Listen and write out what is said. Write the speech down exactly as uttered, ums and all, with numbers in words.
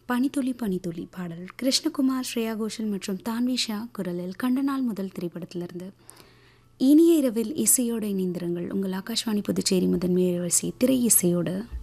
பனித்துளி பனித்துளி பாடல் கிருஷ்ணகுமார், ஸ்ரேயா கோஷல் மற்றும் தான்விஷா குரலில் கண்ட நாள் முதல் திரைப்படத்திலிருந்து. இனிய இரவில் இசையோடு இணைந்திருங்கள். உங்கள் ஆகாஷ்வாணி புதுச்சேரி முதன்மை வரிசை திரை இசையோடு.